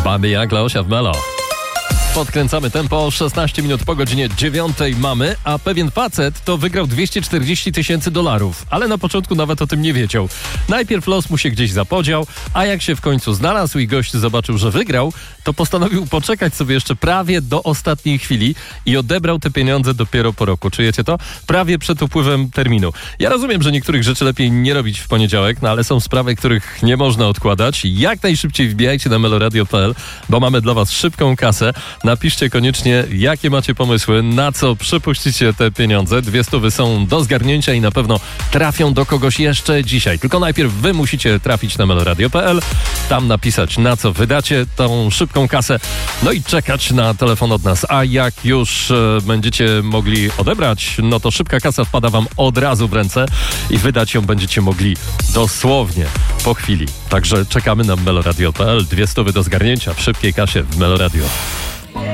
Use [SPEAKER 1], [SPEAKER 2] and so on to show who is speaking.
[SPEAKER 1] Baby jak Leosia w Melo. Podkręcamy tempo, 16 minut po godzinie 9 mamy, a pewien facet to wygrał $240,000, ale na początku nawet o tym nie wiedział. Najpierw los mu się gdzieś zapodział, a jak się w końcu znalazł i gość zobaczył, że wygrał, to postanowił poczekać sobie jeszcze prawie do ostatniej chwili i odebrał te pieniądze dopiero po roku. Czujecie to? Prawie przed upływem terminu. Ja rozumiem, że niektórych rzeczy lepiej nie robić w poniedziałek, no ale są sprawy, których nie można odkładać. Jak najszybciej wbijajcie na meloradio.pl, bo mamy dla was szybką kasę. Napiszcie koniecznie, jakie macie pomysły, na co przepuścicie te pieniądze. 200 są do zgarnięcia i na pewno trafią do kogoś jeszcze dzisiaj. Tylko najpierw wy musicie trafić na meloradio.pl, tam napisać, na co wydacie tą szybką kasę, no i czekać na telefon od nas. A jak już będziecie mogli odebrać, no to szybka kasa wpada wam od razu w ręce i wydać ją będziecie mogli dosłownie po chwili. Także czekamy na meloradio.pl. 200 do zgarnięcia w szybkiej kasie w Meloradio.